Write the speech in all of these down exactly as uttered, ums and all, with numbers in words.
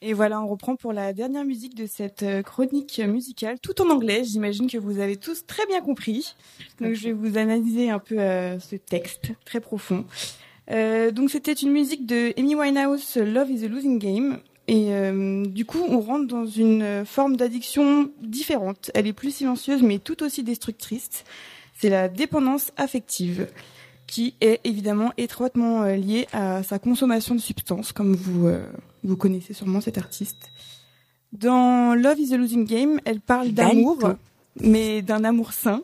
Et voilà, on reprend pour la dernière musique de cette chronique musicale, tout en anglais. J'imagine que vous avez tous très bien compris. Donc je vais vous analyser un peu euh, ce texte très profond. Euh, donc c'était une musique de Amy Winehouse, Love is a Losing Game. Et euh, du coup, on rentre dans une forme d'addiction différente. Elle est plus silencieuse, mais tout aussi destructrice. C'est la dépendance affective, qui est évidemment étroitement euh, liée à sa consommation de substances, comme vous euh, vous connaissez sûrement cet artiste. Dans Love is a Losing Game, elle parle d'amour, mais d'un amour sain.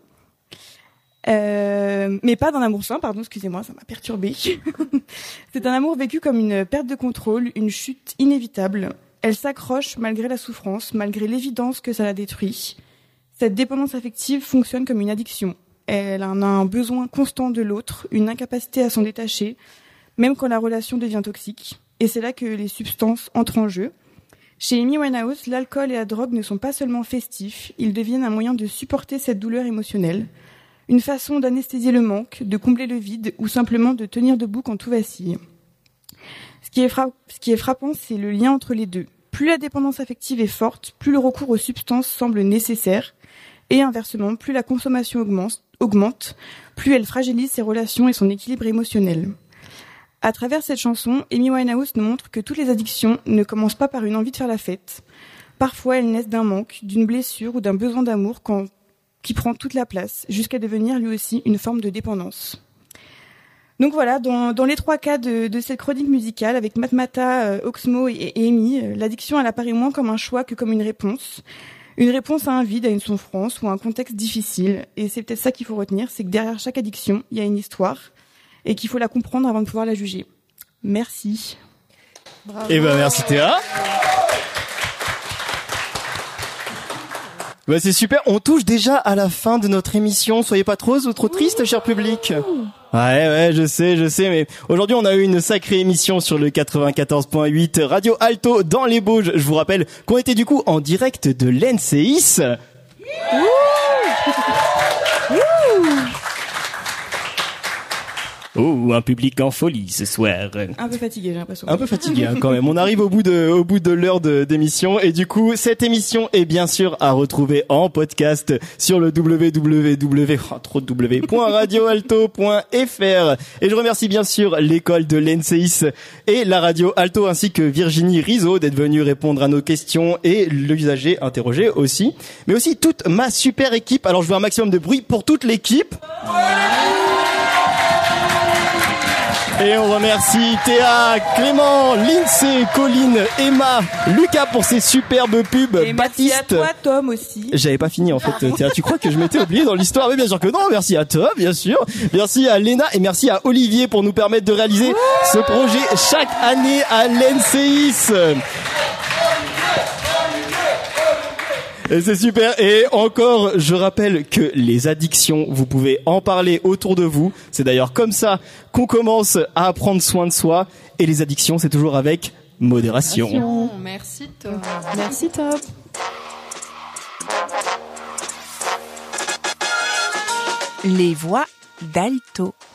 Euh, mais pas d'un amour sain, pardon, excusez-moi, ça m'a perturbée. C'est un amour vécu comme une perte de contrôle, une chute inévitable. Elle s'accroche malgré la souffrance, malgré l'évidence que ça la détruit. Cette dépendance affective fonctionne comme une addiction. Elle en a un besoin constant de l'autre, une incapacité à s'en détacher, même quand la relation devient toxique. Et c'est là que les substances entrent en jeu. Chez Amy Winehouse, l'alcool et la drogue ne sont pas seulement festifs, ils deviennent un moyen de supporter cette douleur émotionnelle. Une façon d'anesthésier le manque, de combler le vide ou simplement de tenir debout quand tout vacille. Ce qui est, fra- ce qui est frappant, c'est le lien entre les deux. Plus la dépendance affective est forte, plus le recours aux substances semble nécessaire. Et inversement, plus la consommation augmente, augmente, plus elle fragilise ses relations et son équilibre émotionnel. À travers cette chanson, Amy Winehouse nous montre que toutes les addictions ne commencent pas par une envie de faire la fête. Parfois, elles naissent d'un manque, d'une blessure ou d'un besoin d'amour quand qui prend toute la place, jusqu'à devenir lui aussi une forme de dépendance. Donc voilà, dans, dans les trois cas de, de cette chronique musicale, avec Matmata, euh, Oxmo et, et Amy, euh, l'addiction elle apparaît moins comme un choix que comme une réponse. Une réponse à un vide, à une souffrance ou à un contexte difficile. Et c'est peut-être ça qu'il faut retenir, c'est que derrière chaque addiction, il y a une histoire et qu'il faut la comprendre avant de pouvoir la juger. Merci. Bravo. Eh ben merci Théa. Bah c'est super, on touche déjà à la fin de notre émission, soyez pas trop ou trop triste, cher public. Ouais, ouais, je sais, je sais, mais aujourd'hui on a eu une sacrée émission sur le quatre-vingt-quatorze point huit Radio Alto dans les Bauges. Je vous rappelle qu'on était du coup en direct de l'E N C I S. Oh, un public en folie ce soir. Un peu fatigué, j'ai l'impression. Un peu fatigué hein, quand même. On arrive au bout de au bout de l'heure de, d'émission et du coup cette émission est bien sûr à retrouver en podcast sur le w w w oh, trop de w point radio alto point f r. Et je remercie bien sûr l'école de l'E N C I S et la radio Alto ainsi que Virginie Rizzo d'être venue répondre à nos questions et l'usager interrogé aussi, mais aussi toute ma super équipe. Alors je veux un maximum de bruit pour toute l'équipe. Et on remercie Théa, Clément, Lindsay, Colline, Emma, Lucas pour ces superbes pubs. Et Baptiste. Merci à toi, Tom aussi. J'avais pas fini en fait, Théa. Tu crois que je m'étais oublié dans l'histoire? Mais bien sûr que non. Merci à toi, bien sûr. Merci à Léna et merci à Olivier pour nous permettre de réaliser ce projet chaque année à l'E N C I S. Et c'est super. Et encore, je rappelle que les addictions, vous pouvez en parler autour de vous. C'est d'ailleurs comme ça qu'on commence à prendre soin de soi. Et les addictions, c'est toujours avec modération. modération. Merci Top. Merci Top. Les voix d'Alto.